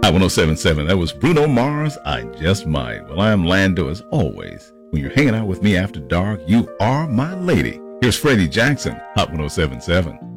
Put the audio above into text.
Hot 1077. That was Bruno Mars, I Just Might. Well, I am Lando as always. When you're hanging out with me after dark, you are my lady. Here's Freddie Jackson, Hot 1077.